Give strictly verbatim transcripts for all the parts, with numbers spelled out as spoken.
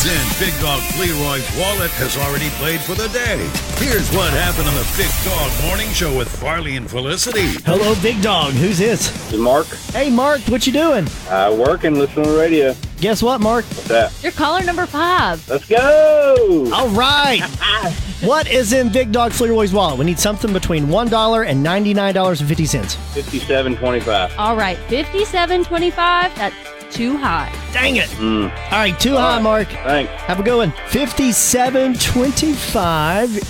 In Big Dog Leroy's wallet has already played for the day. Here's what happened on the Big Dog Morning Show with Farley and Felicity. Hello, Big Dog. Who's this? This is Mark. Hey, Mark. What you doing? I work and listen to the radio. Guess what, Mark? What's that? You're caller number five. Let's go! All right. What is in Big Dog Leroy's wallet? We need something between one dollar and ninety-nine dollars and fifty cents. fifty-seven twenty-five. All right, fifty-seven twenty-five. That's too high. Dang it. Mm. All right, too high, Mark. Thanks. Have a good one. fifty-seven twenty-five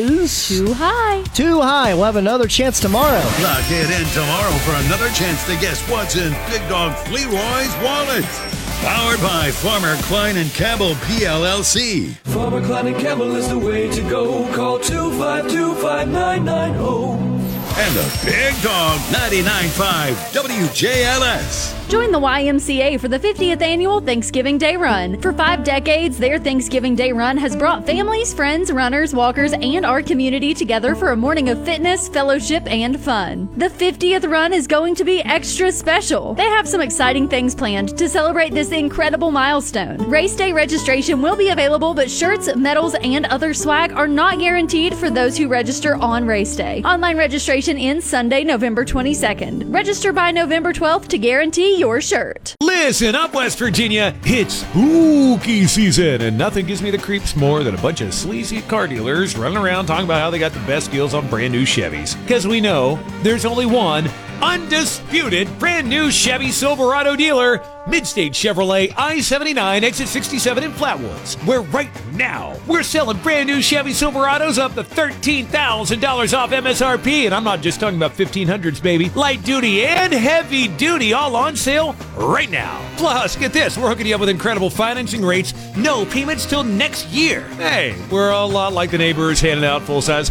is Too high. too high. We'll have another chance tomorrow. Lock it in tomorrow for another chance to guess what's in Big Dog Leroy's wallet. Powered by Farmer Klein and Cabell P L L C. Farmer Klein and Cabell is the way to go. Call two five two, five nine nine zero. And the Big Dog ninety-nine point five W J L S. Join the Y M C A for the fiftieth annual Thanksgiving Day Run. For five decades, their Thanksgiving Day Run has brought families, friends, runners, walkers, and our community together for a morning of fitness, fellowship, and fun. The fiftieth run is going to be extra special. They have some exciting things planned to celebrate this incredible milestone. Race day registration will be available, but shirts, medals, and other swag are not guaranteed for those who register on race day. Online registration ends Sunday, November twenty-second. Register by November twelfth to guarantee your shirt. Listen up, West Virginia. It's spooky season, and nothing gives me the creeps more than a bunch of sleazy car dealers running around talking about how they got the best deals on brand new Chevys. Because we know there's only one undisputed brand new Chevy Silverado dealer, Midstate Chevrolet I seventy-nine, exit sixty-seven in Flatwoods, where right now we're selling brand new Chevy Silverados up to thirteen thousand dollars off M S R P. And I'm not just talking about fifteen hundreds, baby. Light duty and heavy duty all on sale right now. Plus, get this, we're hooking you up with incredible financing rates, no payments till next year. Hey, we're a lot like the neighbors handing out full-size